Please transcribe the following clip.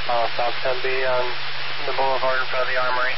South 10B on the boulevard in front of the Armory.